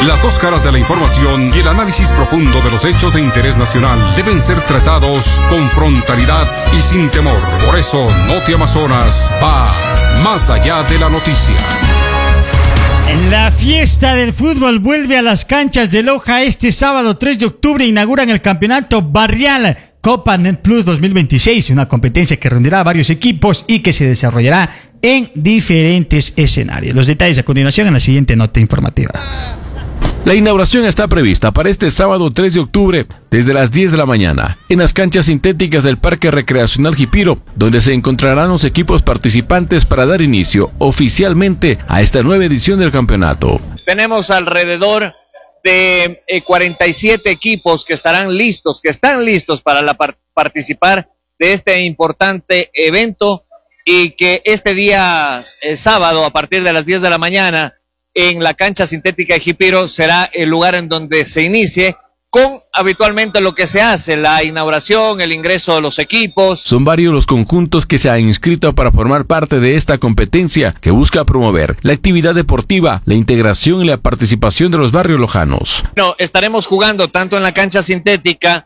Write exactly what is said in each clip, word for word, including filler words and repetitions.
Las dos caras de la información y el análisis profundo de los hechos de interés nacional deben ser tratados con frontalidad y sin temor. Por eso, Noti Amazonas va más allá de la noticia. La fiesta del fútbol vuelve a las canchas de Loja este sábado tres de octubre. Inauguran el campeonato barrial Copa Net Plus dos mil veintiséis, una competencia que reunirá a varios equipos y que se desarrollará en diferentes escenarios. Los detalles a continuación en la siguiente nota informativa. La inauguración está prevista para este sábado tres de octubre desde las diez de la mañana en las canchas sintéticas del Parque Recreacional Jipiro, donde se encontrarán los equipos participantes para dar inicio oficialmente a esta nueva edición del campeonato. Tenemos alrededor de eh, cuarenta y siete equipos que estarán listos, que están listos para la par- participar de este importante evento y que este día eh, sábado a partir de las diez de la mañana en la cancha sintética de Jipiro será el lugar en donde se inicie con habitualmente lo que se hace, la inauguración, el ingreso de los equipos. Son varios los conjuntos que se han inscrito para formar parte de esta competencia que busca promover la actividad deportiva, la integración y la participación de los barrios lojanos. No, estaremos jugando tanto en la cancha sintética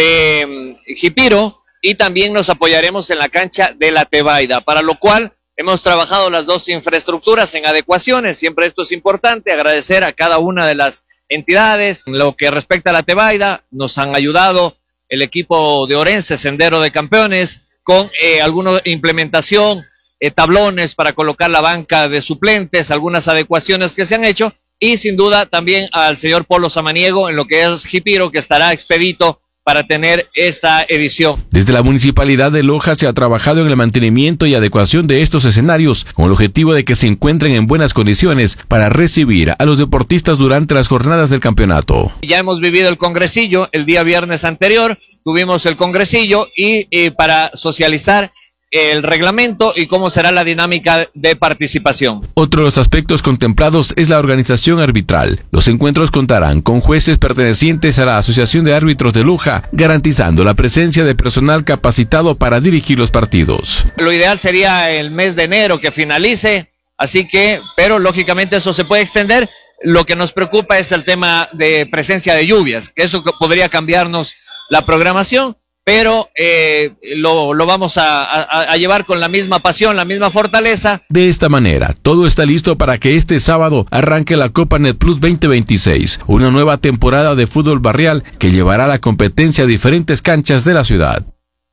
de um, Jipiro y también nos apoyaremos en la cancha de la Tebaida, para lo cual hemos trabajado las dos infraestructuras en adecuaciones. Siempre esto es importante, agradecer a cada una de las entidades. En lo que respecta a la Tebaida, nos han ayudado el equipo de Orense, Sendero de Campeones, con eh, alguna implementación, eh, tablones para colocar la banca de suplentes, algunas adecuaciones que se han hecho, y sin duda también al señor Polo Samaniego en lo que es Jipiro, que estará expedito para tener esta edición. Desde la Municipalidad de Loja se ha trabajado en el mantenimiento y adecuación de estos escenarios con el objetivo de que se encuentren en buenas condiciones para recibir a los deportistas durante las jornadas del campeonato. Ya hemos vivido el congresillo el día viernes anterior, tuvimos el congresillo y, y para socializar el reglamento y cómo será la dinámica de participación. Otro de los aspectos contemplados es la organización arbitral. Los encuentros contarán con jueces pertenecientes a la Asociación de Árbitros de Loja, garantizando la presencia de personal capacitado para dirigir los partidos. Lo ideal sería el mes de enero que finalice, así que, pero lógicamente eso se puede extender. Lo que nos preocupa es el tema de presencia de lluvias, que eso podría cambiarnos la programación. Pero eh, lo, lo vamos a, a, a llevar con la misma pasión, la misma fortaleza. De esta manera, todo está listo para que este sábado arranque la Copa Net Plus veinte veintiséis, una nueva temporada de fútbol barrial que llevará la competencia a diferentes canchas de la ciudad.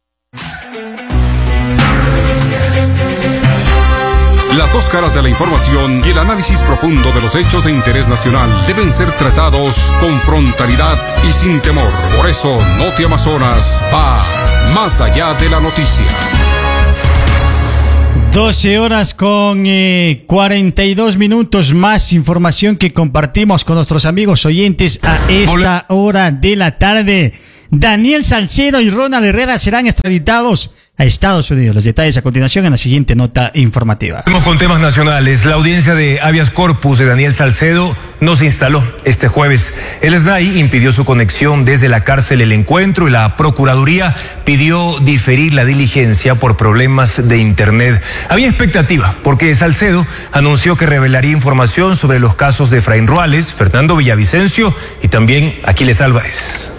Las dos caras de la información y el análisis profundo de los hechos de interés nacional deben ser tratados con frontalidad y sin temor. Por eso, Noti Amazonas va más allá de la noticia. doce horas con eh, cuarenta y dos minutos, más información que compartimos con nuestros amigos oyentes a esta hora de la tarde. Daniel Salcedo y Ronald Herrera serán extraditados a Estados Unidos. Los detalles a continuación en la siguiente nota informativa. Vamos con temas nacionales. La audiencia de habeas corpus de Daniel Salcedo no se instaló este jueves. El S N A I impidió su conexión desde la cárcel El Encuentro y la Procuraduría pidió diferir la diligencia por problemas de internet. Había expectativa porque Salcedo anunció que revelaría información sobre los casos de Efraín Ruales, Fernando Villavicencio y también Aquiles Álvarez.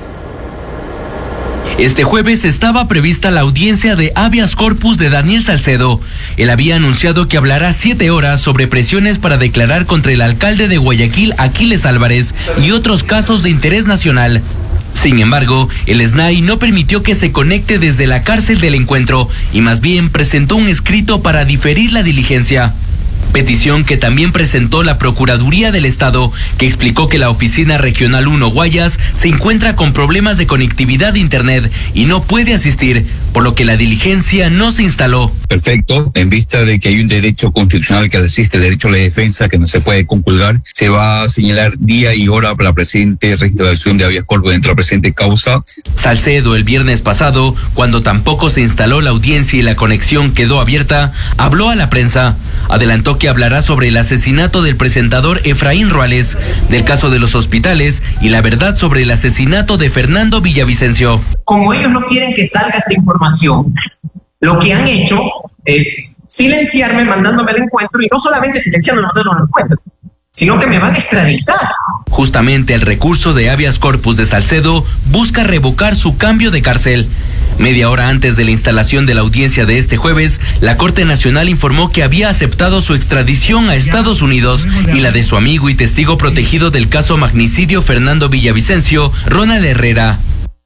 Este jueves estaba prevista la audiencia de habeas corpus de Daniel Salcedo. Él había anunciado que hablará siete horas sobre presiones para declarar contra el alcalde de Guayaquil, Aquiles Álvarez, y otros casos de interés nacional. Sin embargo, el S N A I no permitió que se conecte desde la cárcel del Encuentro y más bien presentó un escrito para diferir la diligencia. Petición que también presentó la Procuraduría del Estado, que explicó que la Oficina Regional uno Guayas se encuentra con problemas de conectividad de Internet y no puede asistir, por lo que la diligencia no se instaló. Perfecto, en vista de que hay un derecho constitucional que asiste, el derecho a la defensa, que no se puede conculcar, se va a señalar día y hora para la presente reinstalación de habeas corpus dentro de la presente causa. Salcedo, el viernes pasado, cuando tampoco se instaló la audiencia y la conexión quedó abierta, habló a la prensa. Adelantó que hablará sobre el asesinato del presentador Efraín Ruales, del caso de los hospitales y la verdad sobre el asesinato de Fernando Villavicencio. Como ellos no quieren que salga esta información, lo que han hecho es silenciarme mandándome al encuentro, y no solamente silenciándome mandándome al encuentro, sino que me van a extraditar. Justamente el recurso de habeas corpus de Salcedo busca revocar su cambio de cárcel. Media hora antes de la instalación de la audiencia de este jueves, la Corte Nacional informó que había aceptado su extradición a Estados Unidos y la de su amigo y testigo protegido del caso magnicidio Fernando Villavicencio, Ronald Herrera.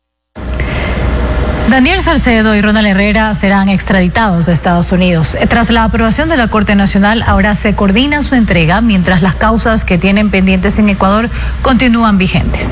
Daniel Salcedo y Ronald Herrera serán extraditados a Estados Unidos. Tras la aprobación de la Corte Nacional, ahora se coordina su entrega, mientras las causas que tienen pendientes en Ecuador continúan vigentes.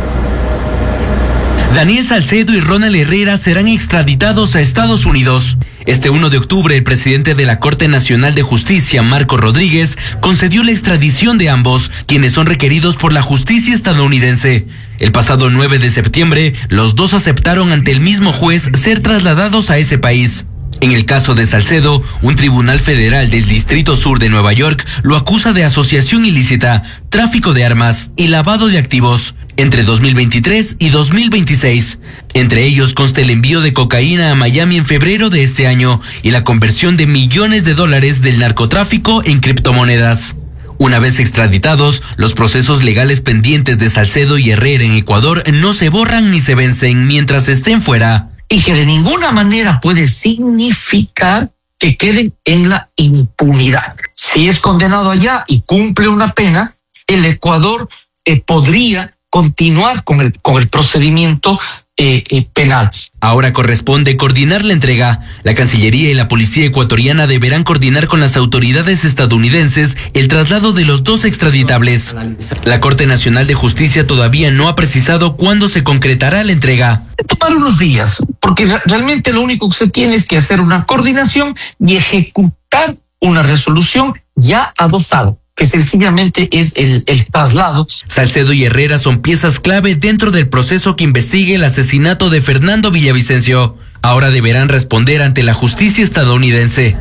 Daniel Salcedo y Ronald Herrera serán extraditados a Estados Unidos. Este primero de octubre, el presidente de la Corte Nacional de Justicia, Marco Rodríguez, concedió la extradición de ambos, quienes son requeridos por la justicia estadounidense. El pasado nueve de septiembre, los dos aceptaron ante el mismo juez ser trasladados a ese país. En el caso de Salcedo, un tribunal federal del Distrito Sur de Nueva York lo acusa de asociación ilícita, tráfico de armas y lavado de activos entre dos mil veintitrés y dos mil veintiséis. Entre ellos consta el envío de cocaína a Miami en febrero de este año y la conversión de millones de dólares del narcotráfico en criptomonedas. Una vez extraditados, los procesos legales pendientes de Salcedo y Herrera en Ecuador no se borran ni se vencen mientras estén fuera. Y que de ninguna manera puede significar que queden en la impunidad. Si es condenado allá y cumple una pena, el Ecuador eh, podría continuar con el, con el procedimiento eh, eh, penal. Ahora corresponde coordinar la entrega. La Cancillería y la Policía ecuatoriana deberán coordinar con las autoridades estadounidenses el traslado de los dos extraditables. La Corte Nacional de Justicia todavía no ha precisado cuándo se concretará la entrega. Tomar unos días, porque realmente lo único que se tiene es que hacer una coordinación y ejecutar una resolución ya adoptada, que sencillamente es el, el traslado. Salcedo y Herrera son piezas clave dentro del proceso que investigue el asesinato de Fernando Villavicencio. Ahora deberán responder ante la justicia estadounidense.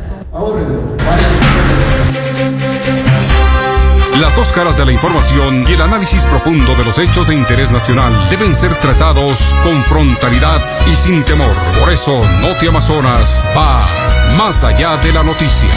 Las dos caras de la información y el análisis profundo de los hechos de interés nacional deben ser tratados con frontalidad y sin temor. Por eso, Noti Amazonas va más allá de la noticia.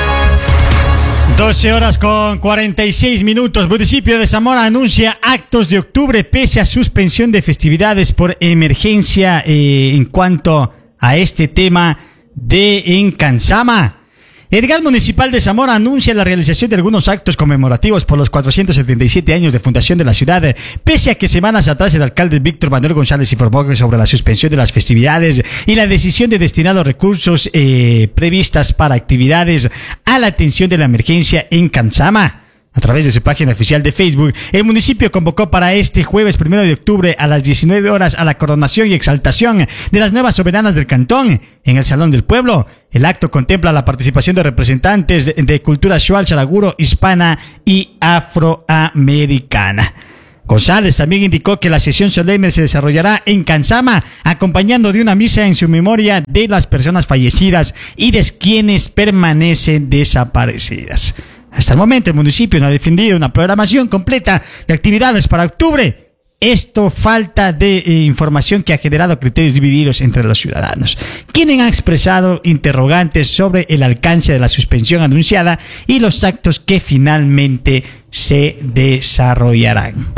doce horas con cuarenta y seis minutos. Municipio de Zamora anuncia actos de octubre pese a suspensión de festividades por emergencia eh, en cuanto a este tema de en Cansama. El G A S Municipal de Zamora anuncia la realización de algunos actos conmemorativos por los cuatrocientos setenta y siete años de fundación de la ciudad, pese a que semanas atrás el alcalde Víctor Manuel González informó sobre la suspensión de las festividades y la decisión de destinar los recursos eh, previstas para actividades a la atención de la emergencia en Cansama. A través de su página oficial de Facebook, el municipio convocó para este jueves primero de octubre a las diecinueve horas a la coronación y exaltación de las nuevas soberanas del cantón en el Salón del Pueblo. El acto contempla la participación de representantes de, de cultura shuar, charaguro, hispana y afroamericana. González también indicó que la sesión solemne se desarrollará en Cansama, acompañando de una misa en su memoria de las personas fallecidas y de quienes permanecen desaparecidas. Hasta el momento el municipio no ha defendido una programación completa de actividades para octubre. Esto falta de eh, información que ha generado criterios divididos entre los ciudadanos, quienes han expresado interrogantes sobre el alcance de la suspensión anunciada y los actos que finalmente se desarrollarán.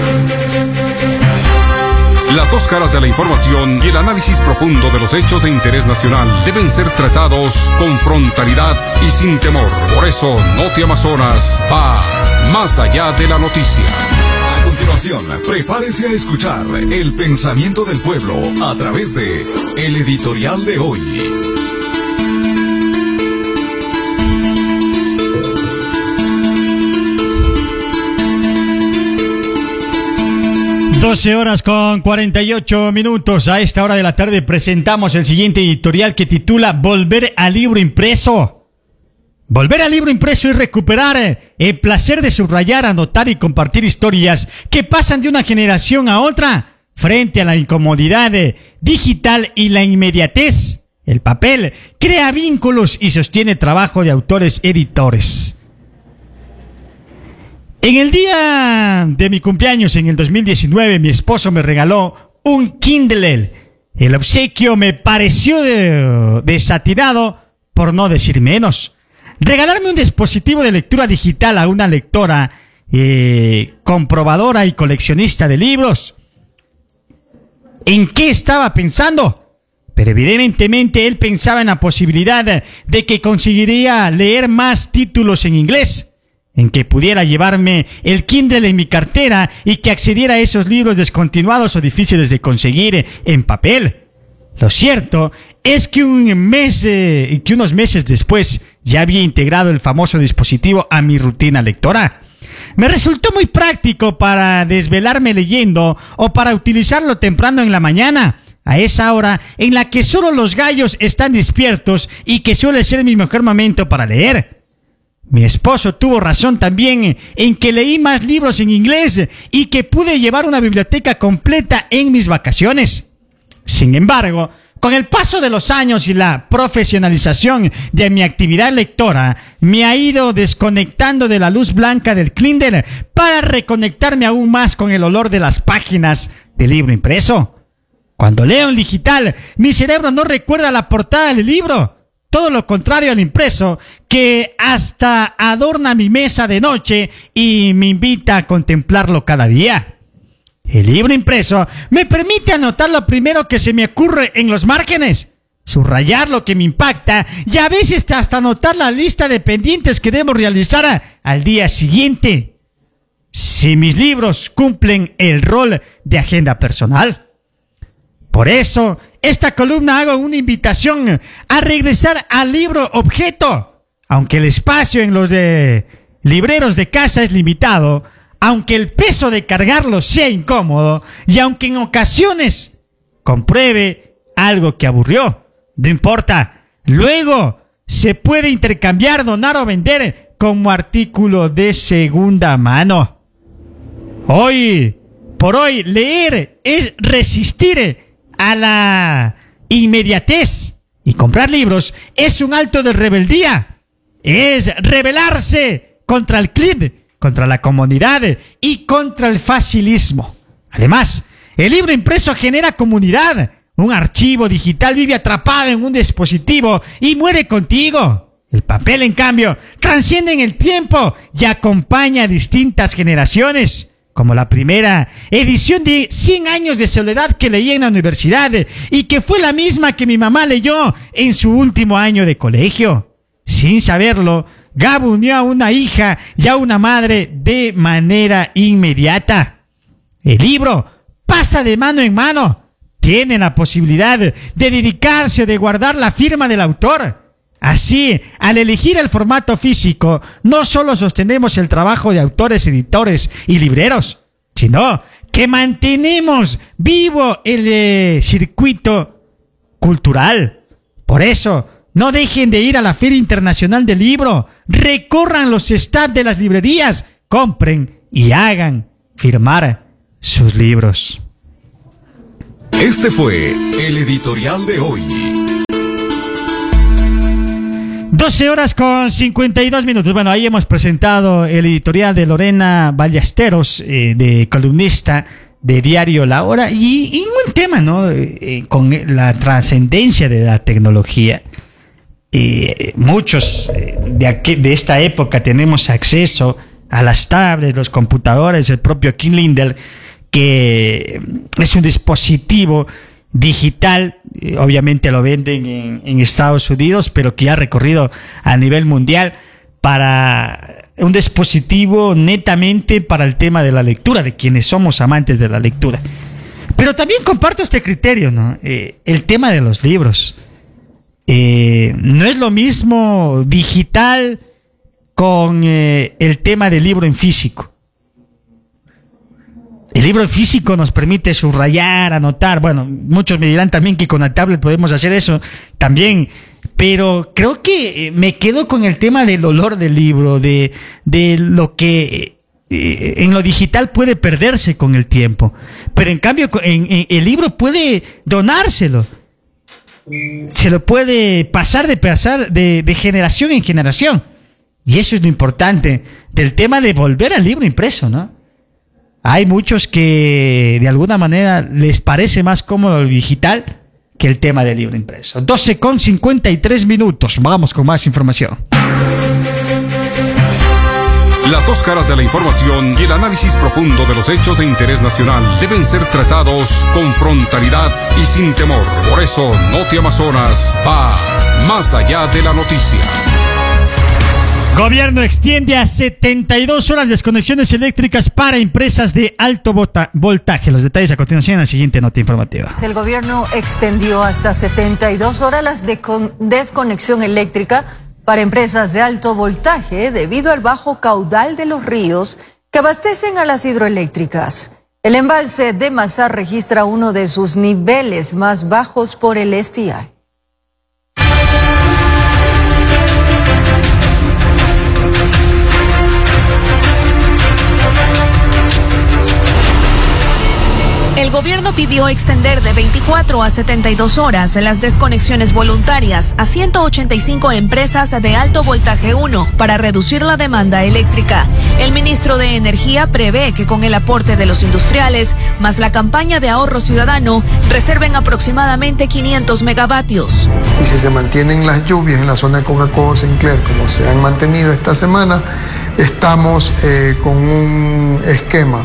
Las dos caras de la información y el análisis profundo de los hechos de interés nacional deben ser tratados con frontalidad y sin temor. Por eso, Noti Amazonas va más allá de la noticia. A continuación, prepárese a escuchar el pensamiento del pueblo a través de El Editorial de Hoy. doce horas con cuarenta y ocho minutos. A esta hora de la tarde presentamos el siguiente editorial que titula Volver al libro impreso. Volver al libro impreso es recuperar el placer de subrayar, anotar y compartir historias que pasan de una generación a otra frente a la incomodidad digital y la inmediatez. El papel crea vínculos y sostiene trabajo de autores editores. En el día de mi cumpleaños, en el dos mil diecinueve, mi esposo me regaló un Kindle. El obsequio me pareció de, desatinado, por no decir menos. Regalarme un dispositivo de lectura digital a una lectora eh, comprobadora y coleccionista de libros. ¿En qué estaba pensando? Pero evidentemente él pensaba en la posibilidad de que conseguiría leer más títulos en inglés, en que pudiera llevarme el Kindle en mi cartera y que accediera a esos libros descontinuados o difíciles de conseguir en papel. Lo cierto es que un mes, eh, que unos meses después ya había integrado el famoso dispositivo a mi rutina lectora. Me resultó muy práctico para desvelarme leyendo o para utilizarlo temprano en la mañana, a esa hora en la que solo los gallos están despiertos y que suele ser mi mejor momento para leer. Mi esposo tuvo razón también en que leí más libros en inglés y que pude llevar una biblioteca completa en mis vacaciones. Sin embargo, con el paso de los años y la profesionalización de mi actividad lectora, me ha ido desconectando de la luz blanca del Kindle para reconectarme aún más con el olor de las páginas del libro impreso. Cuando leo en digital, mi cerebro no recuerda la portada del libro. Todo lo contrario al impreso, que hasta adorna mi mesa de noche y me invita a contemplarlo cada día. El libro impreso me permite anotar lo primero que se me ocurre en los márgenes, subrayar lo que me impacta y a veces hasta anotar la lista de pendientes que debo realizar al día siguiente. Si mis libros cumplen el rol de agenda personal. Por eso, esta columna hago una invitación a regresar al libro objeto. Aunque el espacio en los de libreros de casa es limitado, aunque el peso de cargarlo sea incómodo y aunque en ocasiones compruebe algo que aburrió, no importa. Luego se puede intercambiar, donar o vender como artículo de segunda mano. Hoy, por hoy, leer es resistir a la inmediatez y comprar libros es un acto de rebeldía. Es rebelarse contra el clic, contra la comodidad y contra el facilismo. Además, el libro impreso genera comunidad. Un archivo digital vive atrapado en un dispositivo y muere contigo. El papel, en cambio, trasciende en el tiempo y acompaña a distintas generaciones, como la primera edición de cien años de soledad que leí en la universidad y que fue la misma que mi mamá leyó en su último año de colegio. Sin saberlo, Gabo unió a una hija y a una madre de manera inmediata. El libro pasa de mano en mano. Tiene la posibilidad de dedicarse o de guardar la firma del autor. Así, al elegir el formato físico, no solo sostenemos el trabajo de autores, editores y libreros, sino que mantenemos vivo el eh, circuito cultural. Por eso, no dejen de ir a la Feria Internacional del Libro, recorran los stands de las librerías, compren y hagan firmar sus libros. Este fue el editorial de hoy. doce horas con cincuenta y dos minutos. Bueno, ahí hemos presentado el editorial de Lorena Ballesteros, eh, de columnista de Diario La Hora, y, y un tema, ¿no? Eh, con la trascendencia de la tecnología. Eh, muchos eh, de, aquí, de esta época tenemos acceso a las tablets, los computadores, el propio Kindle, que es un dispositivo digital, eh, obviamente lo venden en, en Estados Unidos, pero que ya ha recorrido a nivel mundial para un dispositivo netamente para el tema de la lectura, de quienes somos amantes de la lectura. Pero también comparto este criterio, ¿no? Eh, el tema de los libros. Eh, no es lo mismo digital con eh, el tema del libro en físico. El libro físico nos permite subrayar, anotar. Bueno, muchos me dirán también que con la tablet podemos hacer eso también. Pero creo que me quedo con el tema del olor del libro, de, de lo que eh, en lo digital puede perderse con el tiempo. Pero en cambio, en, en, el libro puede donárselo. Se lo puede pasar de pasar de, de generación en generación. Y eso es lo importante del tema de volver al libro impreso, ¿no? Hay muchos que de alguna manera les parece más cómodo lo digital que el tema del libro impreso. doce con cincuenta y tres minutos. Vamos con más información. Las dos caras de la información y el análisis profundo de los hechos de interés nacional deben ser tratados con frontalidad y sin temor. Por eso, Noti Amazonas va más allá de la noticia. Gobierno extiende a setenta y dos horas desconexiones eléctricas para empresas de alto voltaje. Los detalles a continuación en la siguiente nota informativa. El gobierno extendió hasta setenta y dos horas la desconexión eléctrica para empresas de alto voltaje debido al bajo caudal de los ríos que abastecen a las hidroeléctricas. El embalse de Mazar registra uno de sus niveles más bajos por el estiaje. El gobierno pidió extender de veinticuatro a setenta y dos horas las desconexiones voluntarias a ciento ochenta y cinco empresas de alto voltaje uno para reducir la demanda eléctrica. El ministro de Energía prevé que con el aporte de los industriales más la campaña de ahorro ciudadano reserven aproximadamente quinientos megavatios. Y si se mantienen las lluvias en la zona de Coca-Cola, Sinclair, como se han mantenido esta semana, estamos eh, con un esquema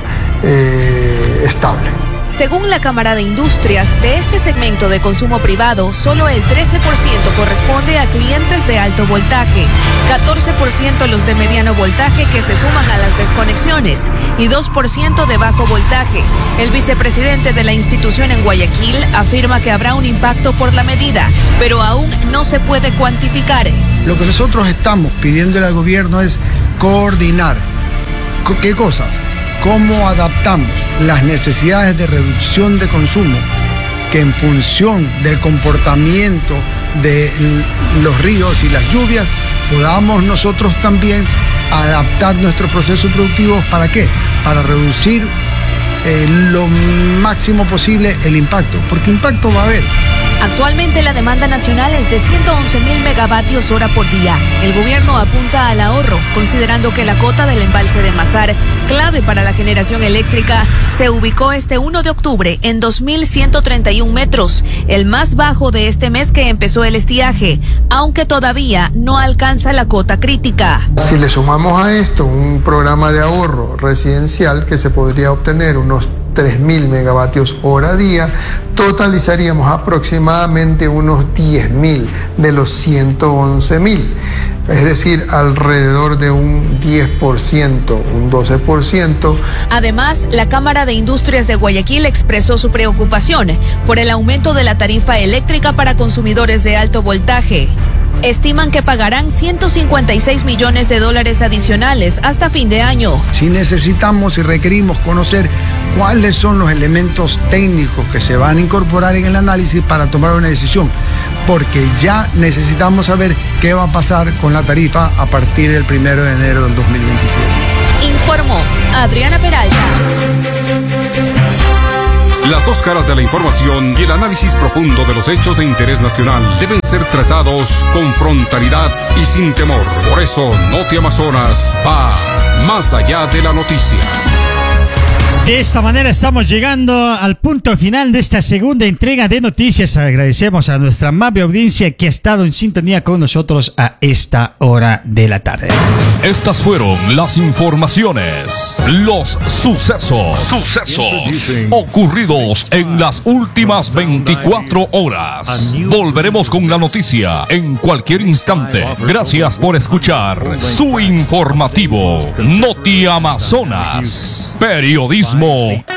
eh, estable. Según la Cámara de Industrias, de este segmento de consumo privado, solo el trece por ciento corresponde a clientes de alto voltaje, catorce por ciento los de mediano voltaje que se suman a las desconexiones y dos por ciento de bajo voltaje. El vicepresidente de la institución en Guayaquil afirma que habrá un impacto por la medida, pero aún no se puede cuantificar. Lo que nosotros estamos pidiéndole al gobierno es coordinar. ¿Qué cosas? ¿Cómo adaptamos las necesidades de reducción de consumo que en función del comportamiento de los ríos y las lluvias podamos nosotros también adaptar nuestros procesos productivos? ¿Para qué? Para reducir eh, lo máximo posible el impacto, porque impacto va a haber. Actualmente la demanda nacional es de ciento once mil megavatios hora por día. El gobierno apunta al ahorro, considerando que la cota del embalse de Mazar, clave para la generación eléctrica, se ubicó este uno de octubre en dos mil ciento treinta y un metros, el más bajo de este mes que empezó el estiaje, aunque todavía no alcanza la cota crítica. Si le sumamos a esto un programa de ahorro residencial que se podría obtener unos tres mil megavatios hora día, totalizaríamos aproximadamente unos diez mil de los ciento once mil, es decir, alrededor de un diez por ciento, un doce por ciento. Además, la Cámara de Industrias de Guayaquil expresó su preocupación por el aumento de la tarifa eléctrica para consumidores de alto voltaje. Estiman que pagarán ciento cincuenta y seis millones de dólares adicionales hasta fin de año. Si necesitamos y requerimos conocer cuáles son los elementos técnicos que se van a incorporar en el análisis para tomar una decisión, porque ya necesitamos saber qué va a pasar con la tarifa a partir del primero de enero del dos mil veintisiete. Informó Adriana Peralta. Las dos caras de la información y el análisis profundo de los hechos de interés nacional deben ser tratados con frontalidad y sin temor. Por eso, Noti Amazonas va más allá de la noticia. De esta manera estamos llegando al punto final de esta segunda entrega de noticias. Agradecemos a nuestra amable audiencia que ha estado en sintonía con nosotros a esta hora de la tarde. Estas fueron las informaciones, los sucesos, sucesos ocurridos en las últimas veinticuatro horas. Volveremos con la noticia en cualquier instante. Gracias por escuchar su informativo Noti Amazonas, periodismo